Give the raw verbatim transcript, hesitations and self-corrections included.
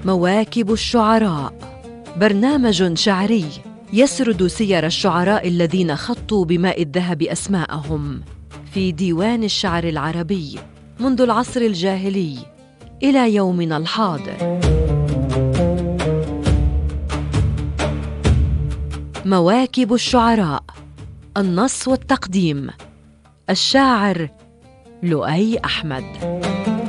مواكب الشعراء، برنامج شعري يسرد سير الشعراء الذين خطوا بماء الذهب أسماءهم في ديوان الشعر العربي منذ العصر الجاهلي إلى يومنا الحاضر. مواكب الشعراء، النص والتقديم الشاعر لؤي أحمد.